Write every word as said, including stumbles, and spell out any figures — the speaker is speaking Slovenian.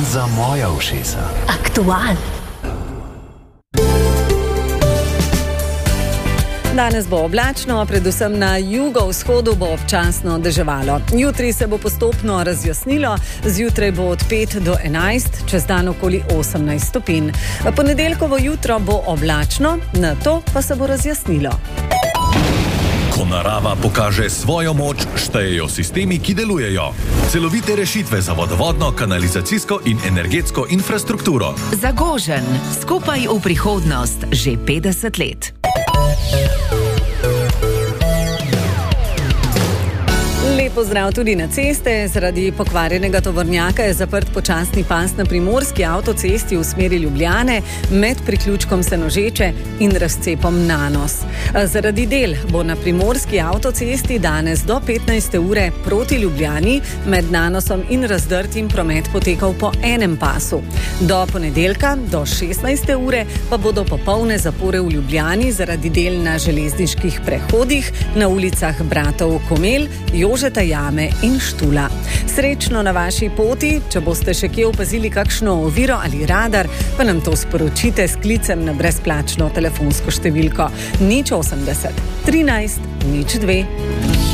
za moja ušesa. Aktual. Danes bo oblačno, predvsem na jugovzhodu bo občasno deževalo. Jutri se bo postopno razjasnilo, zjutraj bo od pet do enajst, čez dan okoli osemnajst stopinj. Ponedeljkovo jutro bo oblačno, nato pa se bo razjasnilo. Ko narava pokaže svojo moč, štejejo sistemi, ki delujejo. Celovite rešitve za vodovodno, kanalizacijsko in energetsko infrastrukturo. Zagožen, skupaj v prihodnost, že petdeset let. Lep pozdrav tudi na ceste. Zaradi pokvarjenega tovornjaka je zaprt počasni pas na primorski avtocesti v smeri Ljubljane med priključkom Senožeče in razcepom Nanos. Zaradi del bo na primorski avtocesti danes do petnajste ure proti Ljubljani med Nanosom in Razdrtim promet potekal po enem pasu. Do ponedeljka do šestnajste ure pa bodo popolne zapore v Ljubljani zaradi del na železniških prehodih na ulicah Bratov Komel, Jožeta Jame in Štula. Srečno na vaši poti, če boste še kje opazili kakšno oviro ali radar, pa nam to sporočite s klicem na brezplačno telefonsko številko nič osemdeset trinajst nič dve.